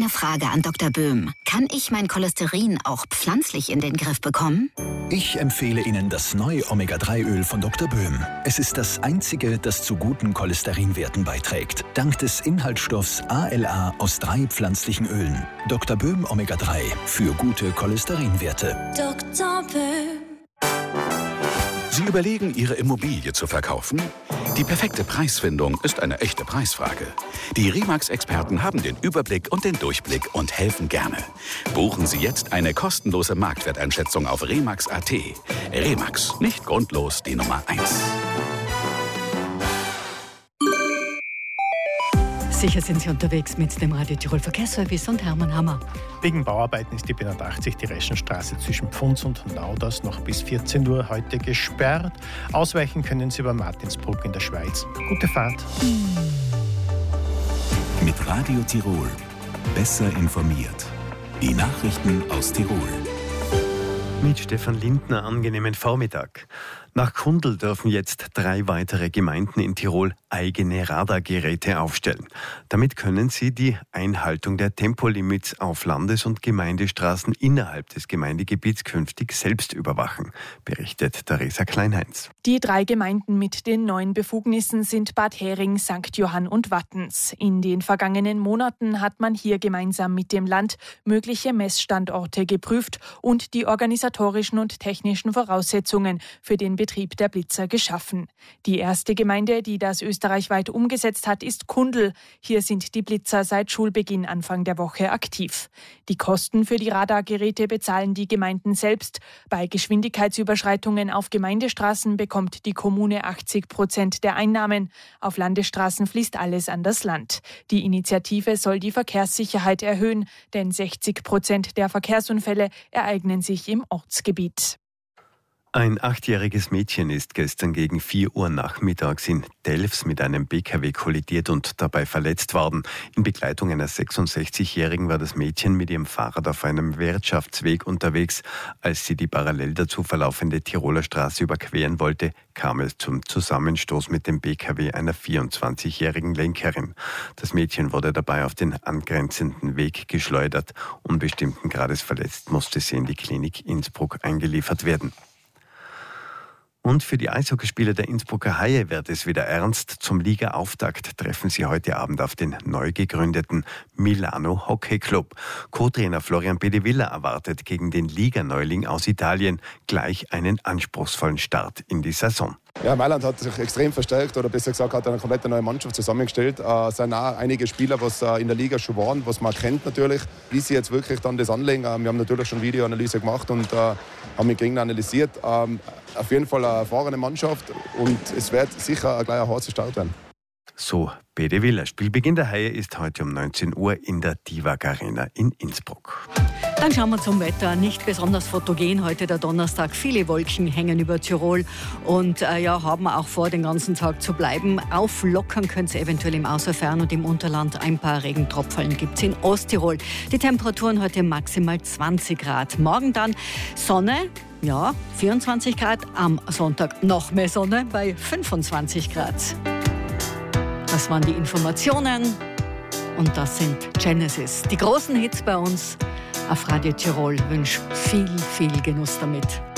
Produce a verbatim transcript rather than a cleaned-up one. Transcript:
Eine Frage an Doktor Böhm. Kann ich mein Cholesterin auch pflanzlich in den Griff bekommen? Ich empfehle Ihnen das neue Omega drei Öl von Doktor Böhm. Es ist das einzige, das zu guten Cholesterinwerten beiträgt. Dank des Inhaltsstoffs A L A aus drei pflanzlichen Ölen. Doktor Böhm Omega drei für gute Cholesterinwerte. Doktor Böhm. Sie überlegen, Ihre Immobilie zu verkaufen? Die perfekte Preisfindung ist eine echte Preisfrage. Die Remax-Experten haben den Überblick und den Durchblick und helfen gerne. Buchen Sie jetzt eine kostenlose Marktwerteinschätzung auf remax punkt a t. Remax, nicht grundlos die Nummer eins. Sicher sind Sie unterwegs mit dem Radio Tirol Verkehrsservice und Hermann Hammer. Wegen Bauarbeiten ist die B neunundachtzig, die Reschenstraße zwischen Pfunds und Nauders noch bis vierzehn Uhr heute gesperrt. Ausweichen können Sie über Martinsbruck in der Schweiz. Gute Fahrt. Mit Radio Tirol. Besser informiert. Die Nachrichten aus Tirol. Mit Stefan Lindner, angenehmen Vormittag. Nach Kundl dürfen jetzt drei weitere Gemeinden in Tirol eigene Radargeräte aufstellen. Damit können sie die Einhaltung der Tempolimits auf Landes- und Gemeindestraßen innerhalb des Gemeindegebiets künftig selbst überwachen, berichtet Theresa Kleinheinz. Die drei Gemeinden mit den neuen Befugnissen sind Bad Hering, Sankt Johann und Wattens. In den vergangenen Monaten hat man hier gemeinsam mit dem Land mögliche Messstandorte geprüft und die organisatorischen und technischen Voraussetzungen für den Betrieb der Blitzer geschaffen. Die erste Gemeinde, die das österreichweit umgesetzt hat, ist Kundl. Hier sind die Blitzer seit Schulbeginn Anfang der Woche aktiv. Die Kosten für die Radargeräte bezahlen die Gemeinden selbst. Bei Geschwindigkeitsüberschreitungen auf Gemeindestraßen bekommt die Kommune achtzig Prozent der Einnahmen. Auf Landesstraßen fließt alles an das Land. Die Initiative soll die Verkehrssicherheit erhöhen, denn sechzig Prozent der Verkehrsunfälle ereignen sich im Ortsgebiet. Ein achtjähriges Mädchen ist gestern gegen vier Uhr nachmittags in Delfs mit einem B K W kollidiert und dabei verletzt worden. In Begleitung einer sechsundsechzigjährigen war das Mädchen mit ihrem Fahrrad auf einem Wirtschaftsweg unterwegs. Als sie die parallel dazu verlaufende Tiroler Straße überqueren wollte, kam es zum Zusammenstoß mit dem B K W einer vierundzwanzigjährigen Lenkerin. Das Mädchen wurde dabei auf den angrenzenden Weg geschleudert. Unbestimmten Grades verletzt musste sie in die Klinik Innsbruck eingeliefert werden. Und für die Eishockeyspieler der Innsbrucker Haie wird es wieder ernst. Zum Liga-Auftakt treffen sie heute Abend auf den neu gegründeten Milano Hockey Club. Co-Trainer Florian Bedevilla erwartet gegen den Liganeuling aus Italien gleich einen anspruchsvollen Start in die Saison. Ja, Mailand hat sich extrem verstärkt, oder besser gesagt hat eine komplett neue Mannschaft zusammengestellt. Es sind auch einige Spieler, was in der Liga schon waren, was man kennt natürlich. Wie sie jetzt wirklich dann das anlegen, wir haben natürlich schon Videoanalyse gemacht und äh, haben den Gegner analysiert. Ähm, auf jeden Fall eine erfahrene Mannschaft und es wird sicher gleich ein harter Start werden. So Bedevilla. Spielbeginn der Haie ist heute um neunzehn Uhr in der Divag Arena in Innsbruck. Dann schauen wir zum Wetter. Nicht besonders fotogen heute der Donnerstag. Viele Wolken hängen über Tirol und äh, ja, haben auch vor, den ganzen Tag zu bleiben. Auflockern könnte es eventuell im Außerfern und im Unterland. Ein paar Regentropfen gibt es in Osttirol. Die Temperaturen heute maximal zwanzig Grad. Morgen dann Sonne. Ja, vierundzwanzig Grad. Am Sonntag noch mehr Sonne bei fünfundzwanzig Grad. Das waren die Informationen und das sind Genesis. Die großen Hits bei uns auf Radio Tirol. Ich wünsche viel, viel Genuss damit.